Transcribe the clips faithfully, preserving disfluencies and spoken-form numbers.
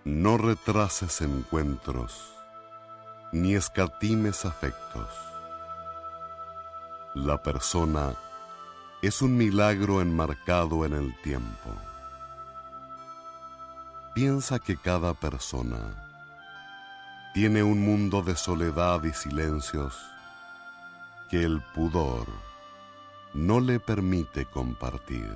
No retrases encuentros, ni escatimes afectos. La persona es un milagro enmarcado en el tiempo. Piensa que cada persona tiene un mundo de soledad y silencios que el pudor no le permite compartir.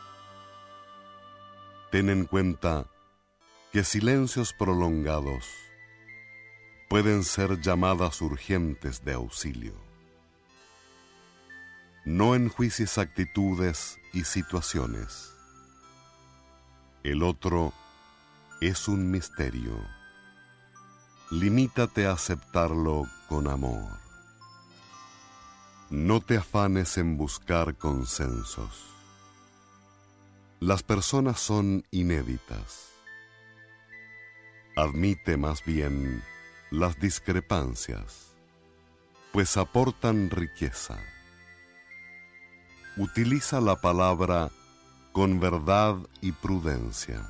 Ten en cuenta que silencios prolongados pueden ser llamadas urgentes de auxilio. No enjuicies actitudes y situaciones. El otro es un misterio. Limítate a aceptarlo con amor. No te afanes en buscar consensos. Las personas son inéditas. Admite más bien las discrepancias, pues aportan riqueza. Utiliza la palabra con verdad y prudencia.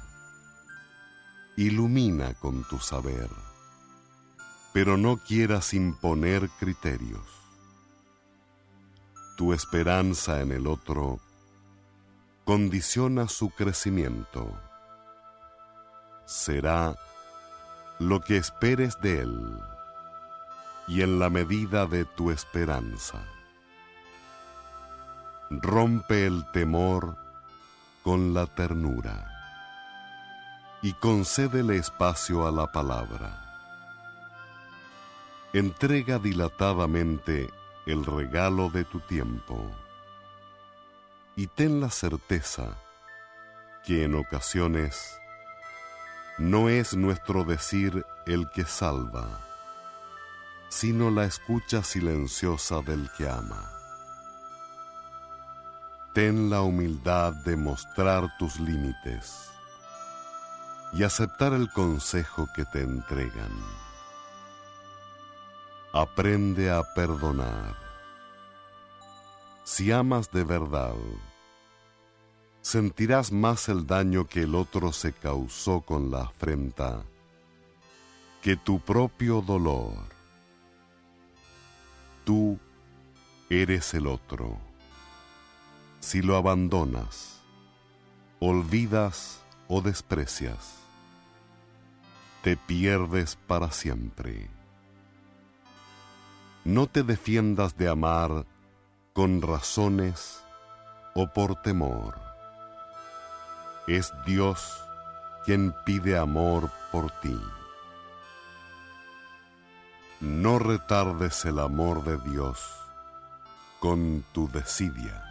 Ilumina con tu saber, pero no quieras imponer criterios. Tu esperanza en el otro condiciona su crecimiento. Será lo que esperes de él y en la medida de tu esperanza. Rompe el temor con la ternura y concédele espacio a la palabra. Entrega dilatadamente el regalo de tu tiempo y ten la certeza que en ocasiones no es nuestro decir el que salva, sino la escucha silenciosa del que ama. Ten la humildad de mostrar tus límites y aceptar el consejo que te entregan. Aprende a perdonar. Si amas de verdad, sentirás más el daño que el otro se causó con la afrenta que tu propio dolor. Tú eres el otro. Si lo abandonas, olvidas o desprecias, te pierdes para siempre. No te defiendas de amar con razones o por temor. Es Dios quien pide amor por ti. No retardes el amor de Dios con tu desidia.